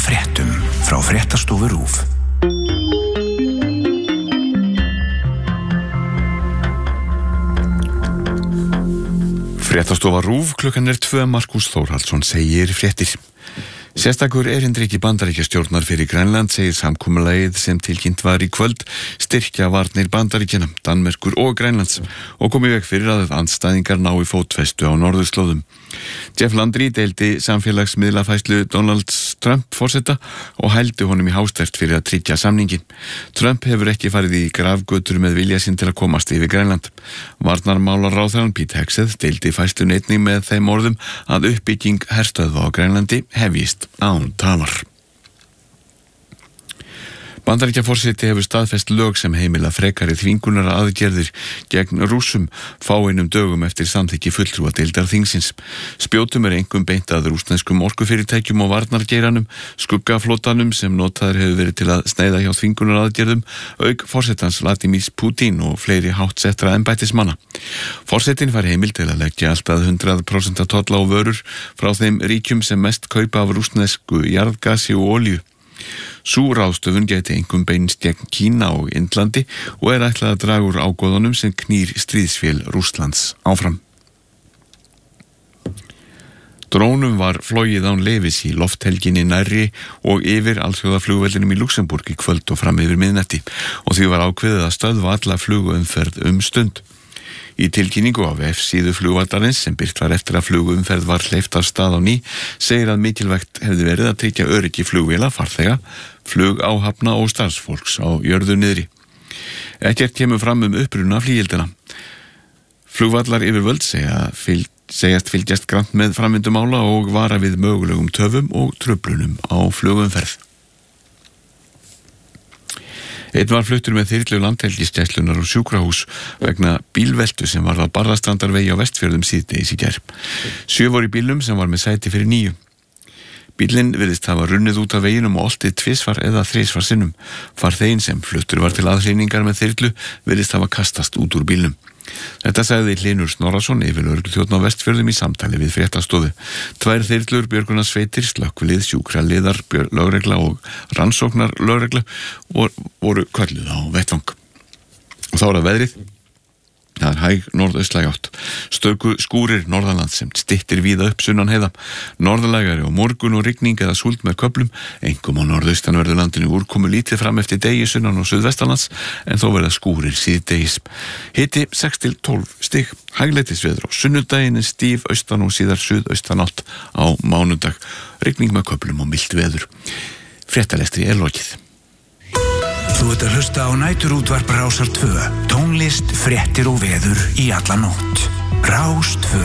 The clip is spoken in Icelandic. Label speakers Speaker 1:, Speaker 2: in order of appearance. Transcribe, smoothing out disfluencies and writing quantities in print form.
Speaker 1: fréttum frá Fréttastofu RÚV.
Speaker 2: Fréttastofa RÚV, klukkan 2, Markús Þórhallsson segir fréttir. Sérstakur erindreki Bandaríkjastjórnar fyrir Grænland segir samkomulagið sem tilkynnt var í kvöld styrkja varnir Bandaríkjanna, Danmerkur og Grænlands og kom í veg fyrir að andstæðingar nái fótfestu á norðurslóðum. Jeff Landry deildi samfélagsmiðlafærslu Donalds Trump forseta og hældi honum í hástert fyrir að tryggja samningin. Trump hefur ekki farið í grafgötur með vilja sinn til að komast yfir Grænland. Varnarmálaráðherrann Pete Hegseth deildi færslun einnig með þeim orðum að uppbygging herstöðva á Grænlandi hefjist án tafar. Bandaríkjaforseti hefur staðfest lög sem heimila frekari þvingunar aðgerðir gegn Rússum fáeinum dögum eftir samþykki fulltrúadeildar þingsins. Spjótum einkum beint að rússneskum orkufyrirtækjum og varnargeiranum, skuggaflotanum sem notaður hefur verið til að sneiða hjá þvingunar aðgerðum, auk forsetans Vladimir Putin og fleiri háttsettra embættismanna. Forsetin fær heimild til að leggja allt að 100% tolla á vörur frá þeim ríkjum sem mest kaupa af rússnesku jarðgasi og olíu. Sú ráðstöfun gæti einkum beinst gegn Kína og Indlandi og ætlað að draga úr ágóðunum sem knýr stríðsvél Rússlands áfram. Drónum var flogið án leyfis í lofthelginni nærri og yfir alþjóðaflugvellinum í Luxemburg í kvöld og fram yfir miðnætti og því var ákveðið að stöðva alla flugumferð stund. Í tilkynningu á vefsíðu flugvallarins sem birt var eftir að flugumferð var hleypt af stað á ný segir að mikilvægt hefði verið að tryggja öryggi flugvéla, farþega, flugáhafna og starfsfólks á jörðu niðri. Ekkert kemur fram uppruna flugvéldina. Flugvallar yfirvöld segjast fylgjast grannt með framvindu mála og vara við mögulegum töfum og truflunum á flugumferð. Einn var fluttur með þyrlu landhelgisgæslunnar og sjúkrahús vegna bílveltu sem var á Barðastrandarvegi á Vestfjörðum síðdegis í gær. 7 voru í bílnum sem var með sæti fyrir 9. Bílinn virðist hafa runnið út af veginum og oltið 2 eða 3 sinnum. Farþeginn sem fluttur var til aðhreyningar með þyrlu virðist hafa kastast út úr bílnum. Þetta sagði Hlynur Snorrason yfirlögregluþjónn á Vestfjörðum í samtali við Fréttastofu. 2 þyrlur, björgunarsveitir, slökkvilið, sjúkraliðar, lögregla og rannsóknarlögregla voru kölluð á vettvang. Og þá er það veðrið. Það er hæg norðaustlæg átt. Stöku skúrir norðanlands sem styttir víða upp sunnan heiða. Norðlægari og morgun og rigning eða súld með köflum. Einkum á norðaustanverðu landinu úrkomu lítið fram eftir degi sunnan og suðvestanlands en þó verða skúrir síðdegis. Hiti 6-12 stig. Hæglætisveður á sunnudaginn en stíf austan og síðar suðaustanátt á mánudag. Rigning með köflum og milt veður. Fréttalestri er lokið.
Speaker 1: Þú ert að hlusta á næturútvarp Rásar 2. Tónlist, fréttir og veður í alla nótt. Rás 2.